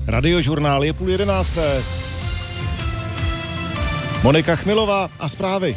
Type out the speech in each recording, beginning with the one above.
Radiožurnál je 10:30. Monika Chmilová a zprávy.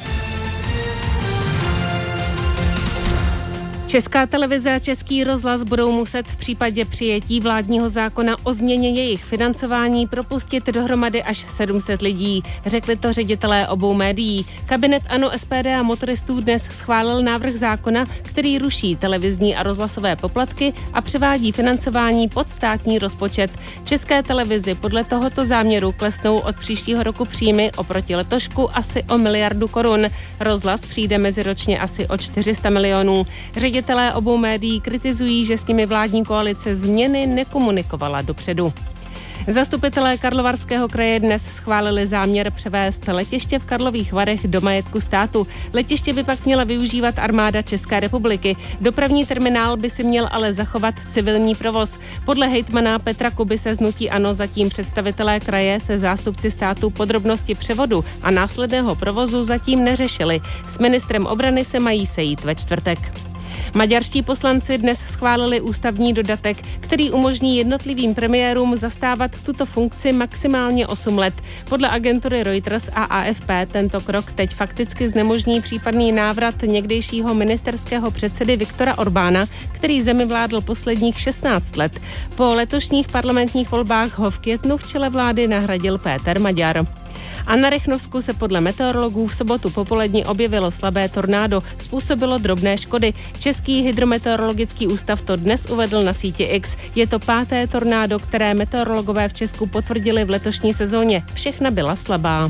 Česká televize a Český rozhlas budou muset v případě přijetí vládního zákona o změně jejich financování propustit dohromady až 700 lidí, řekli to ředitelé obou médií. Kabinet ANO, SPD a motoristů dnes schválil návrh zákona, který ruší televizní a rozhlasové poplatky a převádí financování pod státní rozpočet. České televizi podle tohoto záměru klesnou od příštího roku příjmy oproti letošku asi o 1 miliardu korun. Rozhlas přijde meziročně asi o 400 milionů. Ředitelé obou médií kritizují, že s nimi vládní koalice změny nekomunikovala dopředu. Zastupitelé Karlovarského kraje dnes schválili záměr převést letiště v Karlových Varech do majetku státu. Letiště by pak měla využívat armáda České republiky. Dopravní terminál by si měl ale zachovat civilní provoz. Podle hejtmana Petra Kubise z hnutí ANO zatím představitelé kraje se zástupci státu podrobnosti převodu a následného provozu zatím neřešili. S ministrem obrany se mají sejít ve čtvrtek. Maďarští poslanci dnes schválili ústavní dodatek, který umožní jednotlivým premiérům zastávat tuto funkci maximálně 8 let. Podle agentury Reuters a AFP tento krok teď fakticky znemožní případný návrat někdejšího ministerského předsedy Viktora Orbána, který zemi vládl posledních 16 let. Po letošních parlamentních volbách ho v květnu v čele vlády nahradil Péter Maďar. A na Rychnovsku se podle meteorologů v sobotu popolední objevilo slabé tornádo, způsobilo drobné škody. Český hydrometeorologický ústav to dnes uvedl na síti X. Je to 5. tornádo, které meteorologové v Česku potvrdili v letošní sezóně. Všechna byla slabá.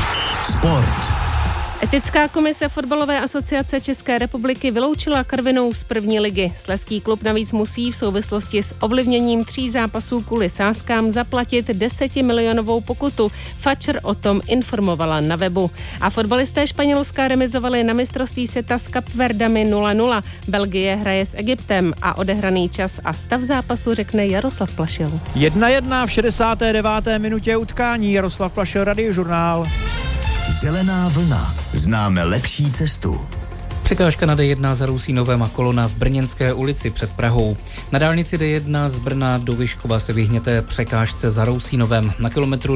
Sport. Etická komise Fotbalové asociace České republiky vyloučila Karvinou z první ligy. Slezský klub navíc musí v souvislosti s ovlivněním 3 zápasů kvůli sázkám zaplatit 10milionovou pokutu. Fatcher o tom informovala na webu. A fotbalisté Španělska remizovali na mistrovství světa s Kapverdami 0-0. Belgie hraje s Egyptem a odehraný čas a stav zápasu řekne Jaroslav Plašil. 1-1 v 69. minutě utkání. Jaroslav Plašil, Radiožurnál. Zelená vlna. Známe lepší cestu. Překážka na D1 za Rousínovem a kolona v Brněnské ulici před Prahou. Na dálnici D1 z Brna do Vyškova se vyhněte překážce za Rousínovem. Na kilometru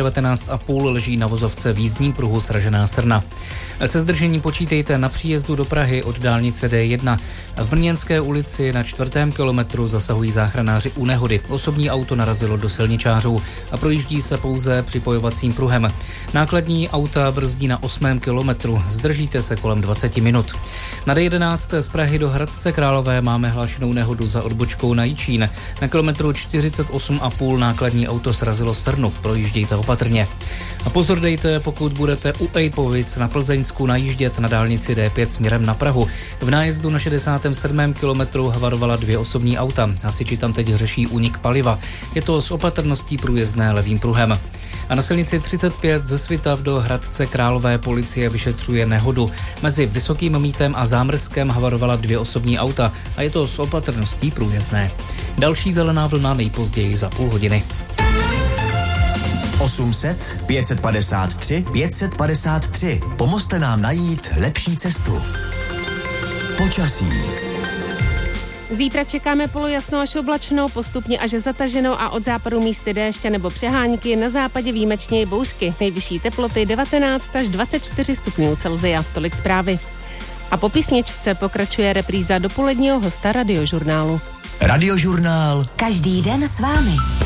219,5 leží na vozovce v jízdním pruhu sražená srna. Se zdržením počítejte na příjezdu do Prahy od dálnice D1. V Brněnské ulici na 4. kilometru zasahují záchranáři u nehody. Osobní auto narazilo do silničářů a projíždí se pouze připojovacím pruhem. Nákladní auta brzdí na 8. kilometru. Zdržíte se kolem 20 minut. Na D11 z Prahy do Hradce Králové máme hlášenou nehodu za odbočkou na Jičín. Na kilometru 48,5 nákladní auto srazilo srnu, projíždějte opatrně. A pozor dejte, pokud budete u Ejpovic na Plzeňsku najíždět na dálnici D5 směrem na Prahu. V nájezdu na 67. kilometru havarovala 2 osobní auta. Hasiči tam teď řeší únik paliva. Je to s opatrností průjezdné levým pruhem. A na silnici 35 ze Svitav do Hradce Králové policie vyšetřuje nehodu. Mezi Vysokým Mítem a Zámrskem havarovala 2 osobní auta a je to s opatrností průjezdné. Další zelená vlna nejpozději za půl hodiny. 800 553 553. Pomozte nám najít lepší cestu. Počasí. Zítra čekáme polojasno až oblačno, postupně až zataženo a od západu místy déště nebo přehánky, na západě výjimečně i bouřky. Nejvyšší teploty 19 až 24 stupňů Celsia. Tolik zprávy. A po písničce pokračuje repríza dopoledního hosta Radiožurnálu. Radiožurnál. Každý den s vámi.